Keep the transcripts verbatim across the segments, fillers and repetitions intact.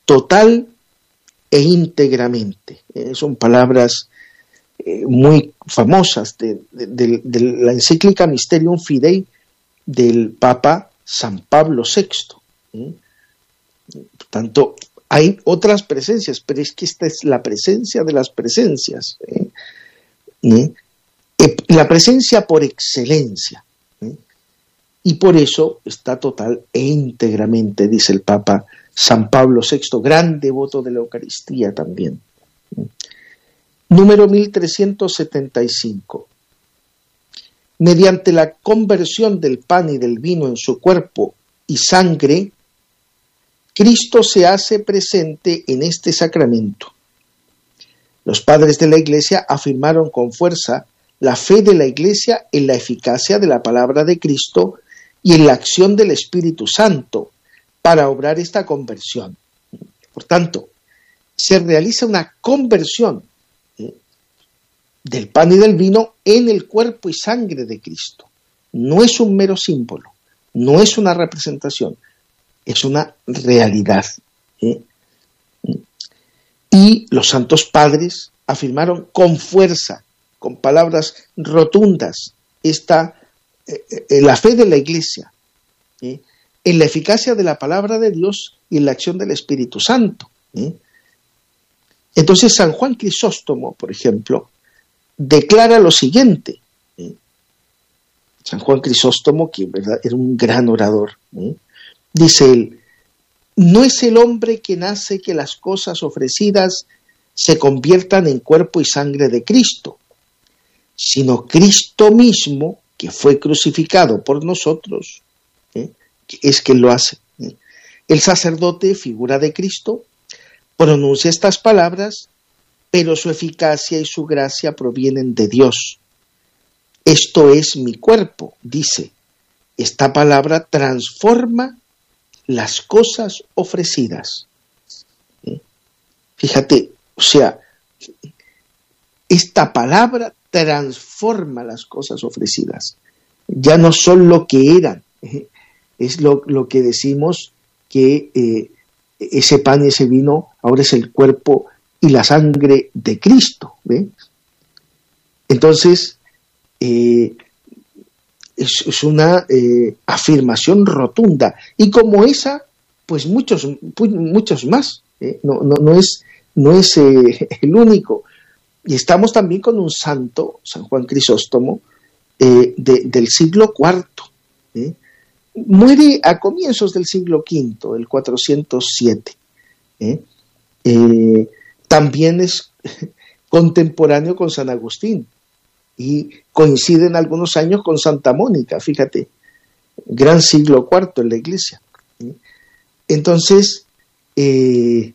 total e íntegramente. Eh, son palabras eh, muy famosas de, de, de, de la encíclica Mysterium Fidei del Papa San Pablo sexto. ¿eh? Por tanto, hay otras presencias, pero es que esta es la presencia de las presencias. ¿eh? ¿eh? La presencia por excelencia. ¿eh? Y por eso está total e íntegramente, dice el Papa San Pablo sexto, gran devoto de la Eucaristía también. Número mil trescientos setenta y cinco. Mediante la conversión del pan y del vino en su cuerpo y sangre, Cristo se hace presente en este sacramento. Los padres de la Iglesia afirmaron con fuerza la fe de la Iglesia en la eficacia de la palabra de Cristo y en la acción del Espíritu Santo para obrar esta conversión. Por tanto, se realiza una conversión ¿eh? del pan y del vino en el cuerpo y sangre de Cristo. No es un mero símbolo, no es una representación, es una realidad. ¿eh? Y los santos padres afirmaron con fuerza, con palabras rotundas, esta, eh, eh, la fe de la Iglesia, ¿eh? en la eficacia de la palabra de Dios y en la acción del Espíritu Santo. ¿eh? Entonces San Juan Crisóstomo, por ejemplo, declara lo siguiente. ¿eh? San Juan Crisóstomo, que ¿verdad? era un gran orador, ¿eh? dice él: no es el hombre que nace que las cosas ofrecidas se conviertan en cuerpo y sangre de Cristo, sino Cristo mismo, que fue crucificado por nosotros, ¿eh? es quien lo hace. ¿eh? El sacerdote, figura de Cristo, pronuncia estas palabras, pero su eficacia y su gracia provienen de Dios. Esto es mi cuerpo, dice. Esta palabra transforma las cosas ofrecidas. ¿eh? Fíjate, o sea, esta palabra transforma las cosas ofrecidas. Ya no son lo que eran. ¿eh? Es lo, lo que decimos que eh, ese pan y ese vino ahora es el cuerpo y la sangre de Cristo. ¿ve? Entonces, eh, es, es una eh, afirmación rotunda. Y como esa, pues muchos, muchos más. ¿eh? No, no, no es, no es eh, el único. Y estamos también con un santo, San Juan Crisóstomo, eh, de, del siglo cuarto. ¿eh? Muere a comienzos del siglo quinto, el cuatrocientos siete. ¿eh? Eh, también es contemporáneo con San Agustín y coincide en algunos años con Santa Mónica, fíjate, gran siglo cuarto en la Iglesia. ¿eh? Entonces, eh,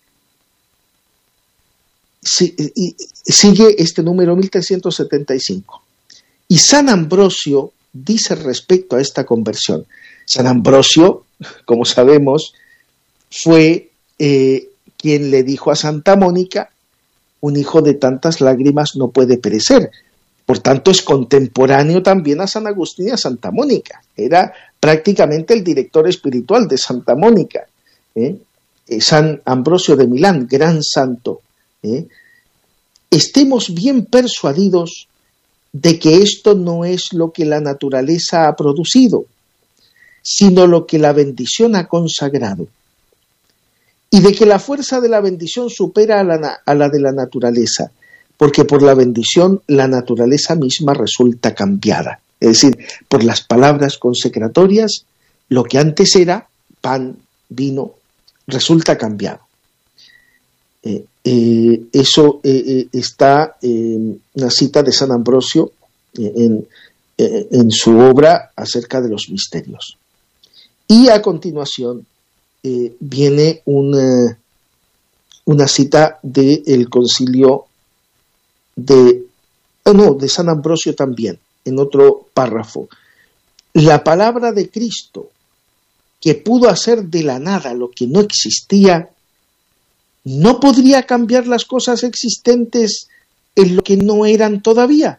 si, y, sigue este número mil trescientos setenta y cinco. Y San Ambrosio dice respecto a esta conversión. San Ambrosio, como sabemos, fue eh, quien le dijo a Santa Mónica: un hijo de tantas lágrimas no puede perecer. Por tanto, es contemporáneo también a San Agustín y a Santa Mónica. Era prácticamente el director espiritual de Santa Mónica. ¿eh? Eh, San Ambrosio de Milán, gran santo. ¿eh? Estemos bien persuadidos de que esto no es lo que la naturaleza ha producido, sino lo que la bendición ha consagrado, y de que la fuerza de la bendición supera a la, a la de la naturaleza, porque por la bendición la naturaleza misma resulta cambiada. Es decir, por las palabras consecratorias, lo que antes era pan, vino, resulta cambiado. Eh, eh, eso eh, eh, está en una cita de San Ambrosio eh, en, eh, en su obra acerca de los misterios. Y a continuación eh, viene una, una cita del concilio de, oh no, de San Ambrosio también, en otro párrafo. La palabra de Cristo, que pudo hacer de la nada lo que no existía, ¿no podría cambiar las cosas existentes en lo que no eran todavía?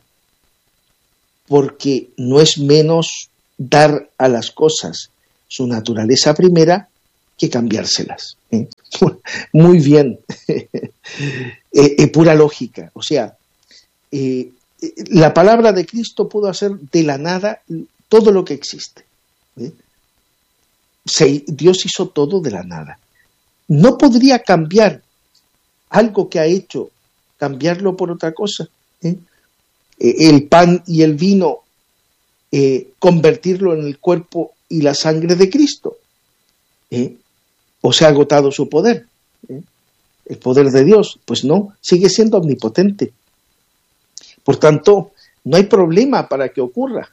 Porque no es menos dar a las cosas su naturaleza primera que cambiárselas. ¿eh? Muy bien, eh, eh, pura lógica. O sea, eh, la palabra de Cristo pudo hacer de la nada todo lo que existe. ¿eh? Se, Dios hizo todo de la nada. No podría cambiar algo que ha hecho, cambiarlo por otra cosa. ¿eh? El pan y el vino, eh, convertirlo en el cuerpo y la sangre de Cristo. ¿eh? ¿O se ha agotado su poder? ¿eh? El poder de Dios, pues no, sigue siendo omnipotente. Por tanto, no hay problema para que ocurra.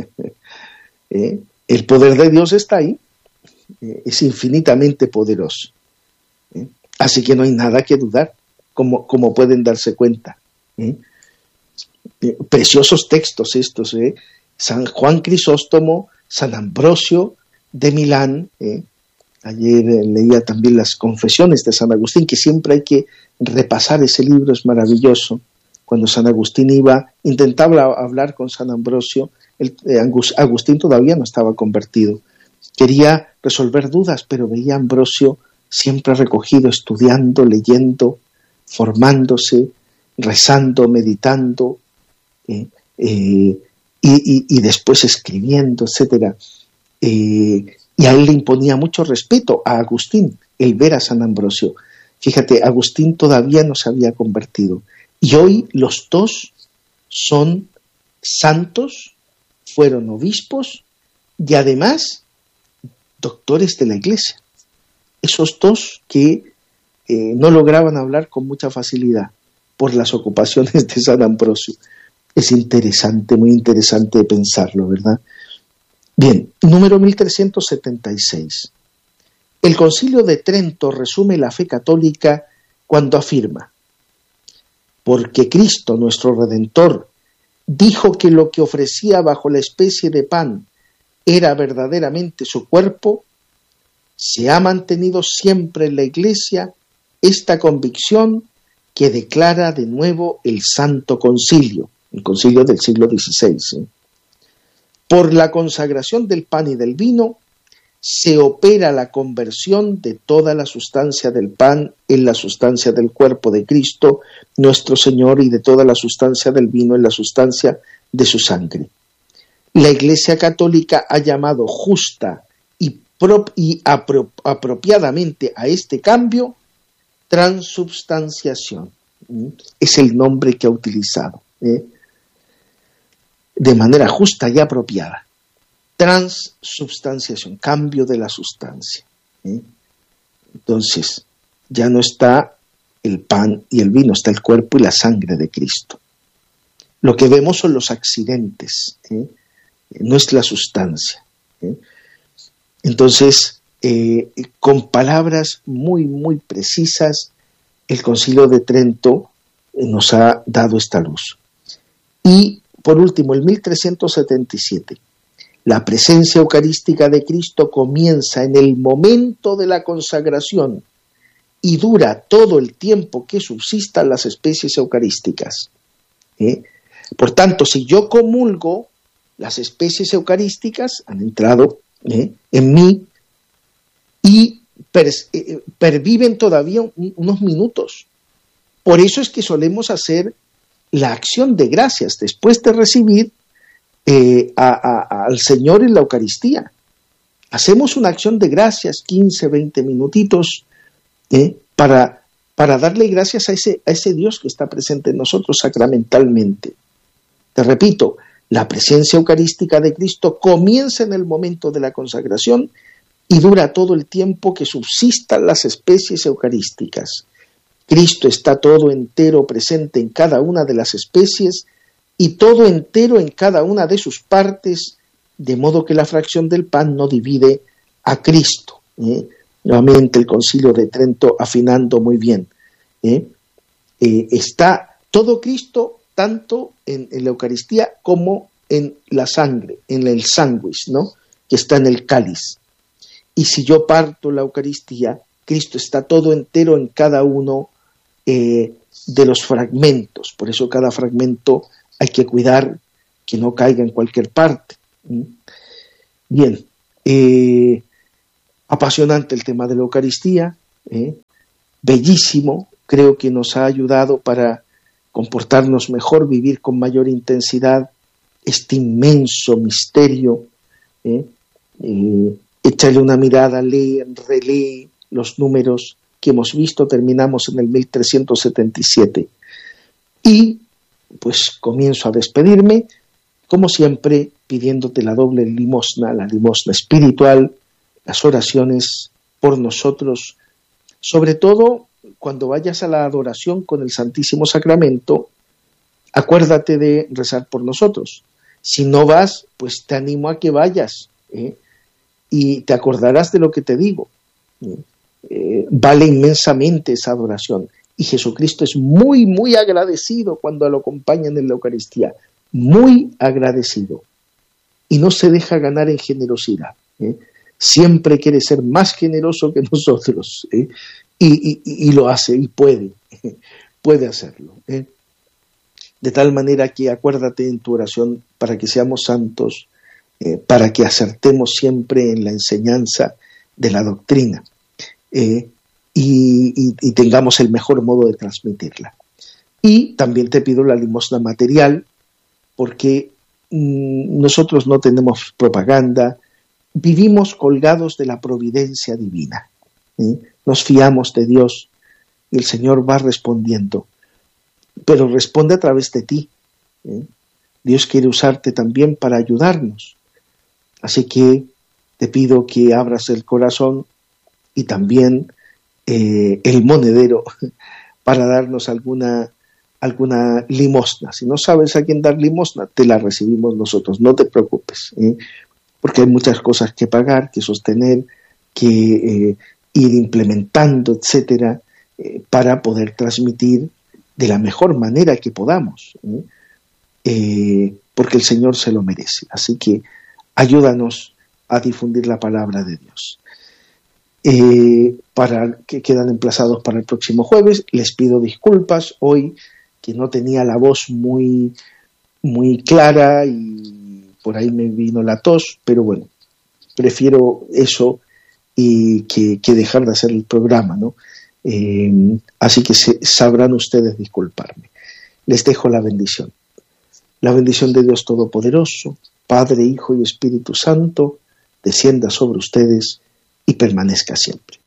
¿eh? El poder de Dios está ahí, eh, es infinitamente poderoso. ¿eh? Así que no hay nada que dudar, como, como pueden darse cuenta. ¿eh? Eh, preciosos textos estos, ¿eh? San Juan Crisóstomo, San Ambrosio de Milán. ¿eh? Ayer eh, leía también las Confesiones de San Agustín, que siempre hay que repasar ese libro, es maravilloso. Cuando San Agustín iba, intentaba hablar con San Ambrosio, el, eh, Agustín todavía no estaba convertido. Quería resolver dudas, pero veía a Ambrosio siempre recogido, estudiando, leyendo, formándose, rezando, meditando, eh, eh, y, y, y después escribiendo, etcétera. Eh, y a él le imponía mucho respeto a Agustín el ver a San Ambrosio. Fíjate, Agustín todavía no se había convertido. Y hoy los dos son santos, fueron obispos y además doctores de la Iglesia. Esos dos que eh, no lograban hablar con mucha facilidad por las ocupaciones de San Ambrosio. Es interesante, muy interesante de pensarlo, ¿verdad? Bien, número mil trescientos setenta y seis. El Concilio de Trento resume la fe católica cuando afirma: porque Cristo, nuestro Redentor, dijo que lo que ofrecía bajo la especie de pan era verdaderamente su cuerpo, se ha mantenido siempre en la Iglesia esta convicción que declara de nuevo el Santo Concilio, el Concilio del siglo dieciséis. ¿eh? Por la consagración del pan y del vino, se opera la conversión de toda la sustancia del pan en la sustancia del cuerpo de Cristo, nuestro Señor, y de toda la sustancia del vino en la sustancia de su sangre. La Iglesia Católica ha llamado justa y, prop y apro apropiadamente a este cambio transubstanciación. ¿Mm? Es el nombre que ha utilizado, ¿eh? de manera justa y apropiada. Transubstanciación, cambio de la sustancia. ¿eh? Entonces, ya no está el pan y el vino, está el cuerpo y la sangre de Cristo. Lo que vemos son los accidentes, ¿eh? no es la sustancia. ¿eh? Entonces, eh, con palabras muy, muy precisas, el Concilio de Trento nos ha dado esta luz. Y, por último, el mil trescientos setenta y siete. La presencia eucarística de Cristo comienza en el momento de la consagración y dura todo el tiempo que subsistan las especies eucarísticas. ¿Eh? Por tanto, si yo comulgo, las especies eucarísticas han entrado ¿eh? en mí y per, eh, perviven todavía un, unos minutos. Por eso es que solemos hacer la acción de gracias después de recibir Eh, a, a, al Señor en la Eucaristía. Hacemos una acción de gracias, quince, veinte minutitos, eh, para, para darle gracias a ese, a ese Dios que está presente en nosotros sacramentalmente. Te repito, la presencia eucarística de Cristo comienza en el momento de la consagración y dura todo el tiempo que subsistan las especies eucarísticas. Cristo está todo entero presente en cada una de las especies y todo entero en cada una de sus partes, de modo que la fracción del pan no divide a Cristo. ¿eh? Nuevamente el Concilio de Trento afinando muy bien. ¿eh? Eh, está todo Cristo tanto en, en la Eucaristía como en la sangre, en el sándwich, ¿no? que está en el cáliz. Y si yo parto la Eucaristía, Cristo está todo entero en cada uno eh, de los fragmentos. Por eso cada fragmento hay que cuidar que no caiga en cualquier parte. Bien, eh, Apasionante el tema de la Eucaristía, ¿eh? Bellísimo, creo que nos ha ayudado para comportarnos mejor, vivir con mayor intensidad este inmenso misterio. ¿eh? Eh, échale una mirada, lee, relee los números que hemos visto, terminamos en el mil trescientos setenta y siete. Y pues comienzo a despedirme, como siempre, pidiéndote la doble limosna, la limosna espiritual, las oraciones por nosotros, sobre todo cuando vayas a la adoración con el Santísimo Sacramento, acuérdate de rezar por nosotros. Si no vas, pues te animo a que vayas, ¿eh? y te acordarás de lo que te digo. ¿eh? Eh, vale inmensamente esa adoración. Y Jesucristo es muy, muy agradecido cuando lo acompañan en la Eucaristía. Muy agradecido. Y no se deja ganar en generosidad. ¿eh? Siempre quiere ser más generoso que nosotros. ¿eh? Y, y, y lo hace, y puede. ¿eh? Puede hacerlo. ¿eh? De tal manera que acuérdate en tu oración para que seamos santos, eh, para que acertemos siempre en la enseñanza de la doctrina. Eh, y, y, y tengamos el mejor modo de transmitirla. Y también te pido la limosna material, porque mmm, nosotros no tenemos propaganda, vivimos colgados de la providencia divina. ¿eh? Nos fiamos de Dios y el Señor va respondiendo, pero responde a través de ti. ¿eh? Dios quiere usarte también para ayudarnos. Así que te pido que abras el corazón y también eh, el monedero para darnos alguna, alguna limosna. Si no sabes a quién dar limosna, te la recibimos nosotros, no te preocupes, ¿eh? porque hay muchas cosas que pagar, que sostener, que eh, ir implementando, etcétera, eh, para poder transmitir de la mejor manera que podamos, ¿eh? Eh, porque el Señor se lo merece. Así que ayúdanos a difundir la palabra de Dios. Eh, para que quedan emplazados para el próximo jueves. Les pido disculpas hoy que no tenía la voz muy, muy clara y por ahí me vino la tos, pero bueno, prefiero eso y que, que dejar de hacer el programa, ¿no? Eh, así que se, sabrán ustedes disculparme. Les dejo la bendición. La bendición de Dios Todopoderoso, Padre, Hijo y Espíritu Santo, descienda sobre ustedes y permanezca siempre.